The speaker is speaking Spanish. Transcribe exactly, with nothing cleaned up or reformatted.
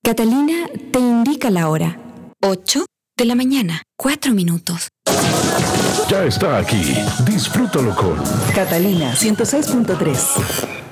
Catalina te indica la hora. ocho de la mañana, cuatro minutos. Ya está aquí. Disfrútalo con Catalina ciento seis punto tres.